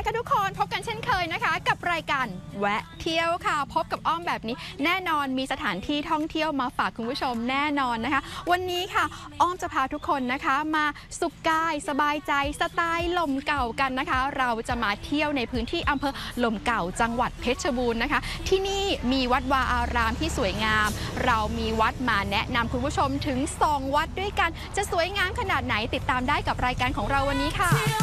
ค่ะทุกคนพบกันเช่นเคยนะคะกับรายการแวะเที่ยวค่ะพบกับอ้อมแบบนี้แน่นอนมีสถานที่ท่องเที่ยวมาฝากคุณผู้ชมแน่นอนนะคะวันนี้ค่ะอ้อมจะพาทุกคนนะคะมาสุขกายสบายใจสไตล์ลมเก่ากันนะคะเราจะมาเที่ยวในพื้นที่อำเภอลมเก่าจังหวัดเพชรบูรณ์นะคะที่นี่มีวัดวาอารามที่สวยงามเรามีวัดมาแนะนำคุณผู้ชมถึง2 วัดด้วยกันจะสวยงามขนาดไหนติดตามได้กับรายการของเราวันนี้ค่ะ